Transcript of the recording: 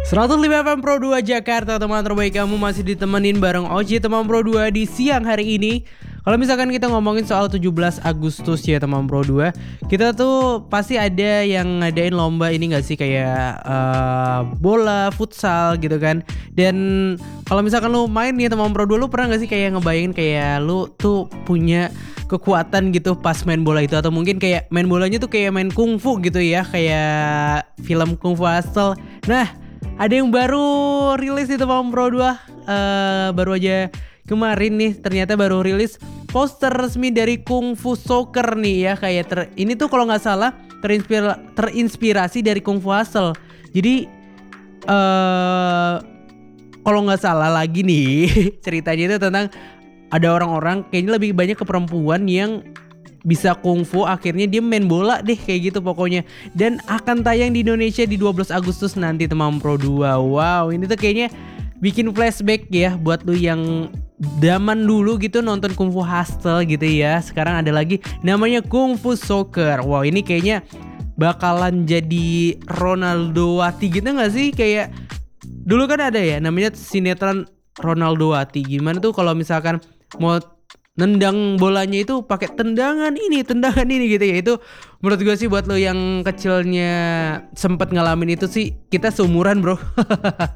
105 FM Pro 2 Jakarta, teman terbaik kamu masih ditemenin bareng Oji teman Pro 2 di siang hari ini. Kalau misalkan kita ngomongin soal 17 Agustus ya teman Pro 2, kita tuh pasti ada yang ngadain lomba ini gak sih, kayak bola, futsal gitu kan. Dan kalau misalkan lu main nih teman Pro 2, lu pernah gak sih kayak ngebayangin kayak lu tuh punya kekuatan gitu pas main bola itu, atau mungkin kayak main bolanya tuh kayak main kungfu gitu ya, kayak film Kung Fu Hustle. Nah, ada yang baru rilis di teman Pro 2, baru aja kemarin nih ternyata baru rilis poster resmi dari Kung Fu Soccer nih ya, kayak ini tuh kalau nggak salah terinspirasi dari Kung Fu Hustle. Jadi kalau nggak salah lagi nih ceritanya itu tentang ada orang-orang, kayaknya lebih banyak ke perempuan yang bisa kungfu, akhirnya dia main bola deh kayak gitu pokoknya. Dan akan tayang di Indonesia di 12 Agustus nanti teman Pro 2. Wow, ini tuh kayaknya bikin flashback ya buat lu yang zaman dulu gitu nonton Kung Fu Hustle gitu ya. Sekarang ada lagi namanya Kung Fu Soccer. Wow, ini kayaknya bakalan jadi Ronaldoati gitu gak sih? Kayak dulu kan ada ya namanya sinetron Ronaldoati. Gimana tuh kalau misalkan mau nendang bolanya itu pakai tendangan ini gitu ya. Itu menurut gue sih buat lo yang kecilnya sempet ngalamin itu sih, kita seumuran bro.